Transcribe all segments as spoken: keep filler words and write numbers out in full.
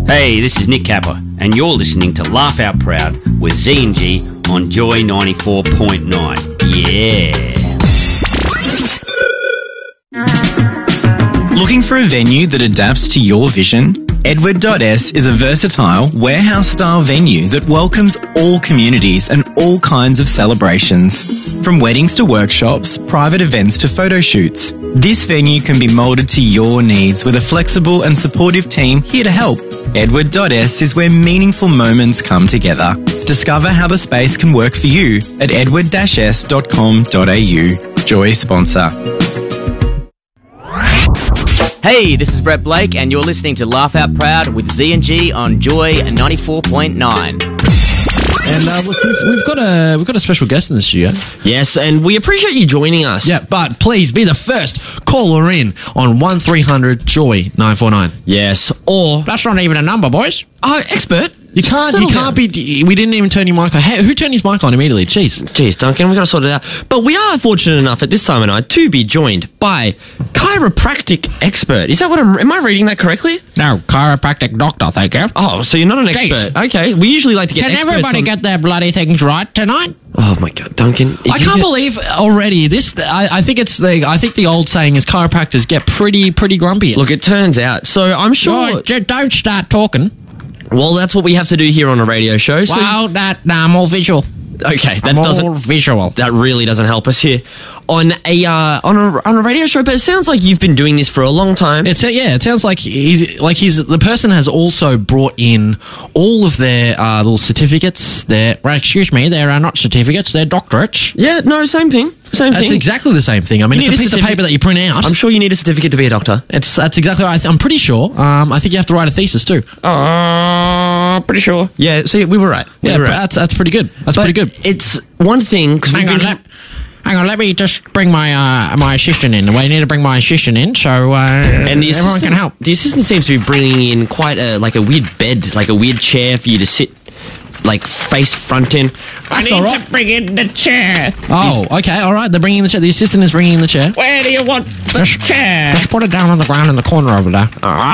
Hey, this is Nick Capper, and you're listening to Laugh Out Proud with Z and G on Joy ninety-four point nine. Yeah. Looking for a venue that adapts to your vision? Edward dot S is a versatile, warehouse-style venue that welcomes all communities and all kinds of celebrations. From weddings to workshops, private events to photo shoots, this venue can be moulded to your needs with a flexible and supportive team here to help. Edward dot S is where meaningful moments come together. Discover how the space can work for you at edward dash s dot com dot a u. Joy sponsor. Hey, this is Brett Blake, and you're listening to Laugh Out Proud with Z and G on Joy ninety-four point nine. And uh, we've, we've got a we've got a special guest in the studio. Yes, and we appreciate you joining us. Yeah, but please be the first caller in on one three hundred Joy nine four nine. Yes, or That's not even a number, boys. oh, expert. You can't. Settle You can't down. be. We didn't even turn your mic on. Hey, who turned his mic on immediately? Jeez. Jeez, Duncan, we got to sort it out. But we are fortunate enough at this time of night to be joined by chiropractic expert. Is that what I'm? Am I reading that correctly? No, chiropractic doctor. Thank you. Oh, so you're not an Jeez. expert? Okay, we usually like to get. Can experts everybody on- get their bloody things right tonight? Oh my God, Duncan! if I you can't get- believe already this. I, I think it's the. I think the old saying is chiropractors get pretty pretty grumpy. Look, it turns out. So I'm sure. Oh, j- don't start talking. Well, that's what we have to do here on a radio show. So Well, that nah, I'm all visual. okay, that I'm all doesn't. visual. That really doesn't help us here on a uh, on a on a radio show. But it sounds like you've been doing this for a long time. It's yeah. It sounds like he's like he's the person has also brought in all of their uh, little certificates. Their well, excuse me, they are not certificates. They're doctorates. yeah, no, same thing. Same That's thing. exactly the same thing. I mean, You it's a need a piece of certificate- paper that you print out. I'm sure you need a certificate to be a doctor. It's that's exactly right. I'm pretty sure. Um, I think you have to write a thesis too. Uh, pretty sure. Yeah, see, we were right. We Yeah, were but right. that's that's pretty good. That's But pretty good. It's one thing because Hang on, let, hang on. Let me just bring my uh, my assistant in. We need to bring my assistant in so uh, and the everyone assistant can help. The assistant seems to be bringing in quite a like a weird bed, like a weird chair for you to sit, like face front in. That's all right. Bring in the chair. Oh, okay, all right. They're bringing in the chair. The assistant is bringing in the chair. Where do you want the Just- chair? Just put it down on the ground in the corner over there.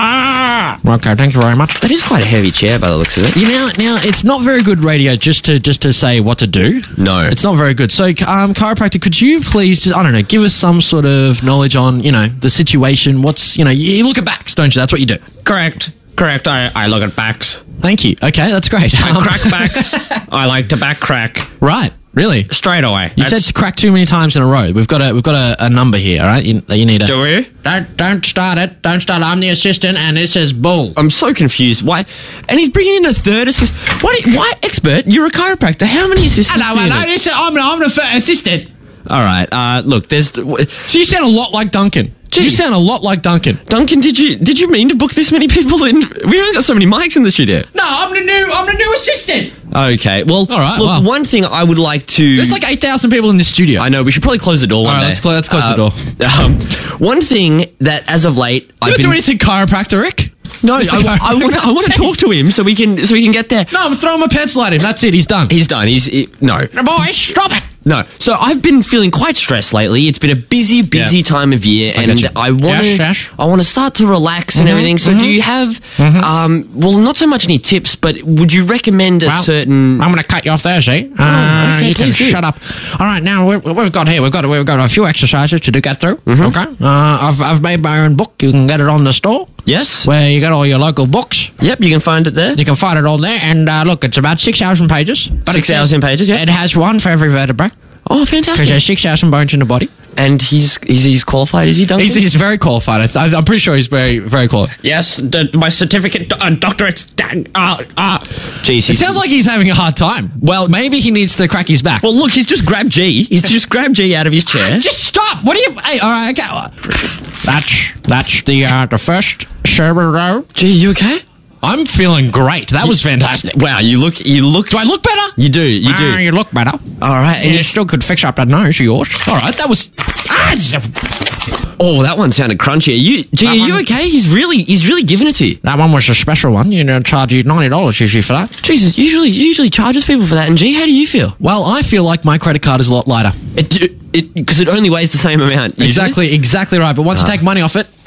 Ah! Okay, thank you very much. That is quite a heavy chair by the looks of it. You know, now it's not very good radio just to just to say what to do. No. It's not very good. So, um, chiropractor, could you please just I don't know, give us some sort of knowledge on you know the situation? What's you know you look at backs, don't you? That's what you do. Correct. Correct. I, I look at backs. Thank you. Okay, that's great. I Um, crack backs. I like to back crack. Right. Really? Straight away. You That's- said crack too many times in a row. We've got a we've got a, a number here. All right, you, that you need to. Do we? Don't don't start it. Don't start. I'm the assistant, and this is bull. I'm so confused. Why? And he's bringing in a third assistant. Why? Why expert? You're a chiropractor. How many assistants? Hello, do you hello. need? This is, I'm I'm the first assistant. All right. Uh, look, there's So you sound a lot like Duncan. Gee. You sound a lot like Duncan. Duncan. Did you did you mean to book this many people in? We only got so many mics in the studio. No, I'm the new I'm the new assistant. Okay. Well, All right, Look, wow. one thing I would like to. There's like eight thousand people in this studio. I know we should probably close the door one All right, day. let's clo- let's close the door. door. Um, one thing that, as of late, You I've don't been do anything chiropractor, Rick. no, I, Mister I want to I want to Jeez. talk to him so we can so we can get there. No, I'm throwing my pencil at him. That's it. He's done. He's done. He's he, no. Boys, stop it. No. So I've been feeling quite stressed lately. It's been a busy, busy Yeah. time of year, I and get you. I want to, Yes, yes. I want to start to relax and everything. So, do you have, um, well, not so much any tips, but would you recommend a Well, certain? I'm going to cut you off there, see? Uh, Oh, okay, you can please do. shut up. All right, now we've, we've got here. We've got we've got a few exercises to do get through. Mm-hmm. Okay. Uh, I've I've made my own book. You can get it on the store Yes. where you get all your local books. Yep. You can find it there. You can find it all there. And uh, look, it's about six thousand pages. But Six it says- thousand pages. Yeah. It has one for every vertebra Oh, because fantastic. there's six thousand bones in the body. And he's he's, he's qualified. Is he done? He's, he's very qualified. I th- I'm pretty sure he's very very qualified. Yes, the, my certificate, uh, doctorate's dang. Uh, uh. Jeez. It he's- sounds like he's having a hard time. Well, maybe he needs to crack his back. Well, look, he's just grabbed G. He's just grabbed G out of his chair. Just stop! What are you? Hey, all right, okay. That's that's the uh, the first server row. G, you okay? I'm feeling great. That was fantastic. Wow, you look you look. Do I look better? You do. You Ah, do. you look better. All right. And And you you still could fix up that nose of yours. All right, that was. Ah, it's- Oh, that one sounded crunchy. Are you, G, are That you one- okay? He's really, he's really giving it to you. that one was a special one. You know, charge you ninety dollars usually for that. Jesus, usually, usually charges people for that. And G, how do you feel? Well, I feel like my credit card is a lot lighter. It, it, because it only weighs the same amount. usually. Exactly, exactly right. But once you take money off it,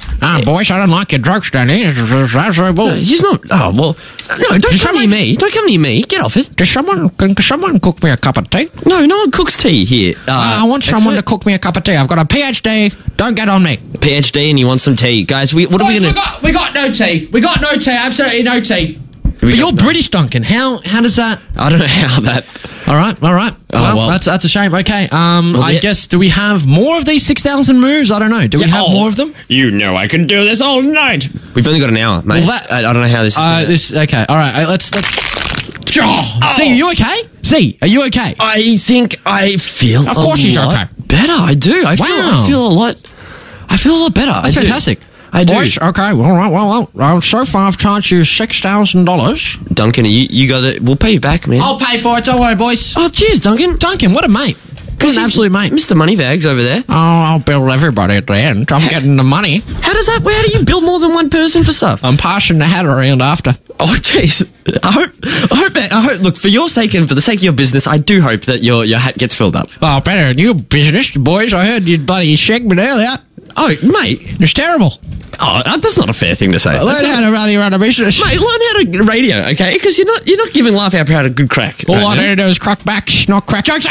Ah, boys, I don't like your drugs, Danny. That's so bull. He's not. Oh well. No, don't come near me. Don't come near me. Get off it. Does someone, can someone cook me a cup of tea? No, no one cooks tea here. Uh, I want someone to cook me a cup of tea. I've got a PhD. Don't get on me. PhD, and you want some tea, guys? We what are we Boys, gonna? we got, we got no tea. We got no tea. Absolutely no tea. But you're British, Duncan. How how does that? I don't know how that. All right, all right. well, well. that's that's a shame. Okay. Um, Well, I yeah. guess do we have more of these six thousand moves? I don't know. Do we have Oh, more of them? You know I can do this all night. We've only got an hour, mate. Well, that- I, I don't know how this. Is Uh, gonna- this okay. All right. uh, Let's let's. Oh. Z, are you okay? Z, are you okay? I think I feel. Of course a she's lot okay. Better. I do. I feel. Wow. I feel a lot. I feel a lot better. That's I do. fantastic. I do. Boys, okay. Well, all right. Well, well. Uh, so far, I've charged you six thousand dollars. Duncan, you you got it. We'll pay you back, man. I'll pay for it. Don't worry, boys. Oh, cheers, Duncan. Duncan, what a mate. What an absolute mate. Mister Moneybags over there. Oh, I'll bill everybody at the end. I'm getting the money. How does that? How do you build more than one person for stuff? I'm passing the hat around after. Oh, jeez. I hope. I hope. that- I hope. Look, for your sake and for the sake of your business, I do hope that your your hat gets filled up. Oh, better than you, business boys. I heard you bloody segment earlier. Oh, mate. It's terrible. Oh, that's not a fair thing to say. Learn That's how not- to run, run a business. Mate, learn how to radio, okay? Because you're not you're not giving Laugh Out Proud a good crack. All right I now. need to do is crack backs, not crack jokes.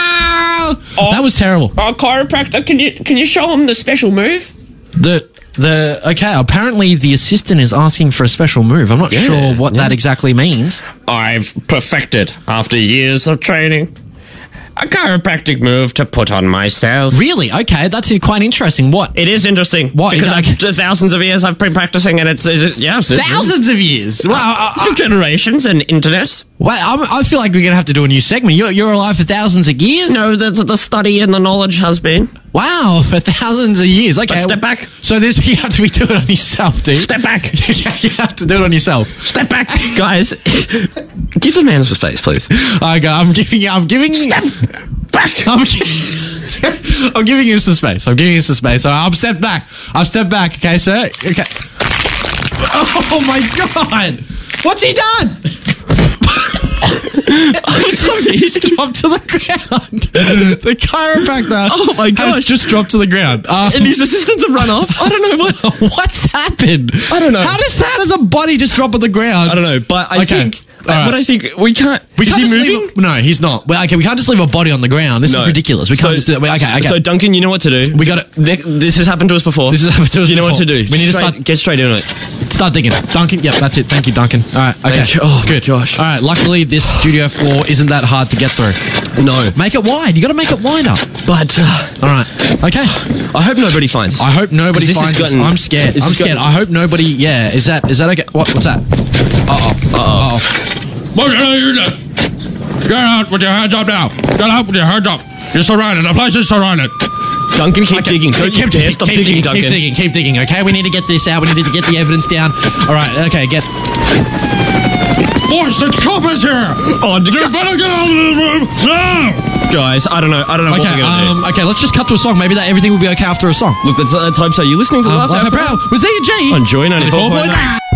Ah! That was terrible. Oh, chiropractor, can you can you show him the special move? The the okay. Apparently, the assistant is asking for a special move. I'm not Yeah, sure what yeah. that exactly means. I've perfected, after years of training, a chiropractic move to put on myself. Really? Okay, that's quite interesting. What? It is interesting. What? Because Okay. I've, thousands of years I've been practicing, and it's, it, yes. It, Thousands of years. Wow. I, Through generations and internet. Well, I'm, I feel like we're going to have to do a new segment. You're, you're alive for thousands of years? No, the, the study and the knowledge has been. Wow, for thousands of years. Okay. But step back. So this, you have to be doing it on yourself, dude. Step back. You have to do it on yourself. Step back. Guys, give the man some space, please. Okay, I'm giving you, I'm giving you. Step back. I'm, gi- I'm giving you some space. I'm giving you some space. All right, I'm stepped back. I've stepped back, okay, sir? Okay. Oh my god! What's he done? I'm sorry. He's dropped to the ground. The chiropractor Oh my has gosh. just dropped to the ground. Um, And his assistants have run off. I don't know what. what's happened? I don't know. How does how does a body just drop on the ground? I don't know, but I Okay. think. All right. But I think we can't. We is can't he just moving? leave a, no, he's not. Well, okay, we can't just leave a body on the ground. This No. is ridiculous. We can't So- just do that. Wait, Okay, okay. So Duncan, you know what to do. We gotta- Th- This has happened to us before. This has happened to us You know what before. to do. We need to Straight- start- get straight into it. Start digging. Duncan, yep, that's it. Thank you, Duncan. All right, okay. Thank you. Oh, my good. gosh. All right, luckily this studio floor isn't that hard to get through. No, Make it wide. You got to make it wider. but uh, All right. Okay. I hope nobody finds us. I hope nobody 'Cause this has finds us. gotten- I'm scared. this I'm has scared. gotten- I hope nobody. Yeah. Is that is that okay? What? What's that? Uh oh. Uh oh. What are you doing? Get out with your hands up now. Get out with your hands up. You're surrounded. The place is surrounded. Duncan, keep digging. Don't you Keep, dare keep, stop keep digging, digging, Duncan. keep digging, keep digging. Okay, we need to get this out. We need to get the evidence down. All right. Okay, get. Boys, the cop is here. Oh, You better get out of the room now. guys, I don't know. I don't know Okay. what we're gonna Um. Okay. Let's just cut to a song. Maybe that everything will be okay after a song. do. Look, let's, let's hope so. You're listening to Um, Laugh Laugh Out Out Proud with Z and G on Joy ninety-four point nine. ninety-four point nine.